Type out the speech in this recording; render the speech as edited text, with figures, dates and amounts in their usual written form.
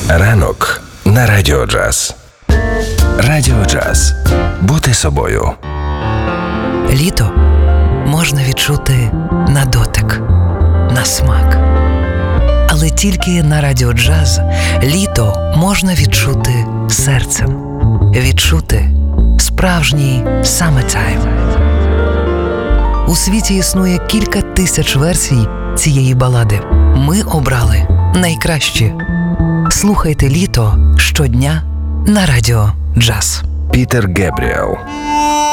Ранок на Радіо Джаз. Радіо Джаз. Бути собою. Літо можна відчути на дотик, на смак. Але тільки на Радіо Джаз літо можна відчути серцем. Відчути справжній summertime. У світі існує кілька тисяч версій цієї балади. Ми обрали найкращі. Слухайте літо щодня на Радіо Джаз. Пітер Гебріел.